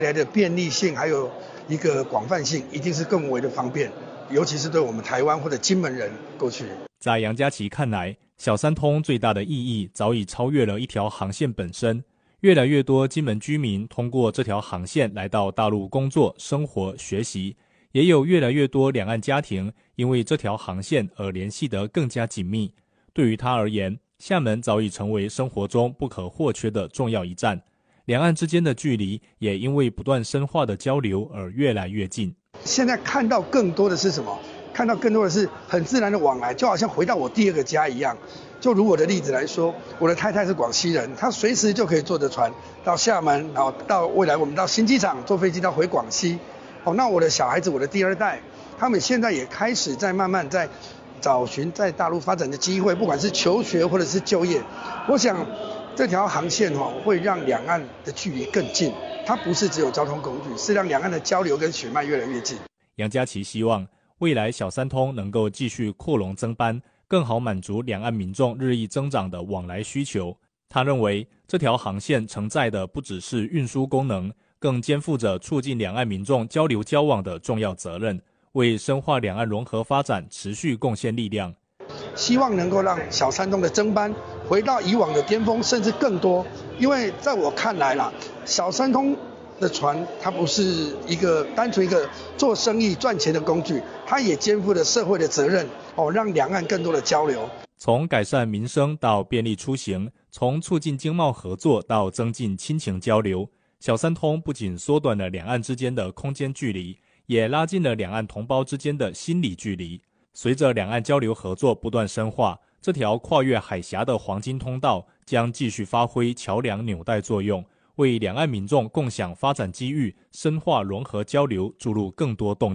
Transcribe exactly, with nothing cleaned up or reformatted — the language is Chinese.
来的便利性还有一个广泛性，一定是更为的方便，尤其是对我们台湾或者金门人过去。 在杨家琪看来，小三通最大的意义早已超越了一条航线本身。越来越多金门居民通过这条航线来到大陆工作、生活、学习，也有越来越多两岸家庭因为这条航线而联系得更加紧密。对于他而言，厦门早已成为生活中不可或缺的重要一站。两岸之间的距离也因为不断深化的交流而越来越近。 现在看到更多的是什么？看到更多的是很自然的往来，就好像回到我第二个家一样。就如我的例子来说，我的太太是广西人，她随时就可以坐着船到厦门，然后到未来我们到新机场坐飞机到回广西。哦，那我的小孩子，我的第二代，他们现在也开始在慢慢在找寻在大陆发展的机会，不管是求学或者是就业。我想这条航线哦会让两岸的距离更近，它不是只有交通工具，是让两岸的交流跟血脉越来越近。 杨家琪希望未来小三通能够继续扩容增班，更好满足两岸民众日益增长的往来需求。他认为这条航线承载的不只是运输功能，更肩负着促进两岸民众交流交往的重要责任，为深化两岸融合发展持续贡献力量。 希望能够让小三通的增班回到以往的巅峰，甚至更多。因为在我看来啦，小三通的船它不是一个单纯一个做生意赚钱的工具，它也肩负了社会的责任哦，让两岸更多的交流。 从改善民生到便利出行，从促进经贸合作到增进亲情交流，小三通不仅缩短了两岸之间的空间距离，也拉近了两岸同胞之间的心理距离。随着两岸交流合作不断深化，这条跨越海峡的黄金通道将继续发挥桥梁纽带作用，为两岸民众共享发展机遇、深化融合交流注入更多动力。